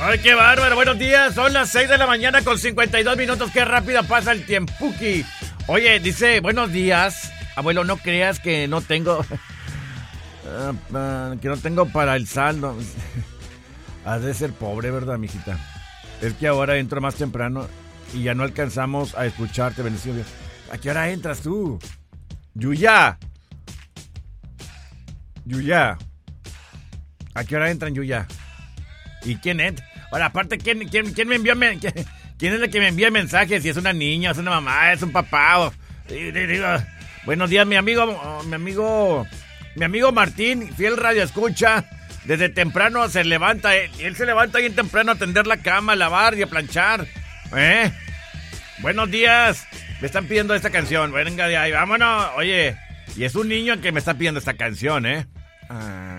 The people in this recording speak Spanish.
Ay, qué bárbaro. Buenos días. Son las 6 de la mañana con 52 minutos. Qué rápido pasa el tiempuki. Oye, dice, buenos días. Abuelo, no creas que no tengo... que no tengo para el saldo. Has de ser pobre, ¿verdad, mijita? Es que ahora entro más temprano y ya no alcanzamos a escucharte, bendecido Dios. ¿A qué hora entras tú? Yuya. Yuya. ¿A qué hora entran, Yuya? ¿Y quién es? Ahora, aparte, ¿quién me envió? ¿Quién es el que me envía mensajes? Si es una niña, es una mamá, es un papá. Buenos días, mi amigo Martín, fiel radio escucha. Desde temprano se levanta, él se levanta bien temprano a tender la cama, a lavar y a planchar. Buenos días. Me están pidiendo esta canción. Venga de ahí, vámonos. Oye, y es un niño que me está pidiendo esta canción,